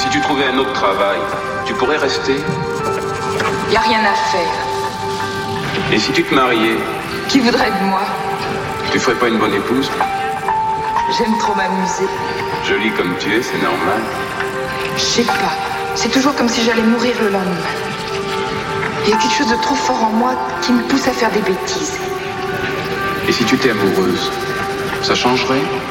tu trouvais un autre travail, tu pourrais rester? Y a rien à faire. Et si tu te mariais? Qui voudrait de moi? Tu ferais pas une bonne épouse? J'aime trop m'amuser. Jolie comme tu es, c'est normal. Je sais pas. C'est toujours comme si j'allais mourir le lendemain. Il y a quelque chose de trop fort en moi qui me pousse à faire des bêtises. Et si tu étais amoureuse, ça changerait?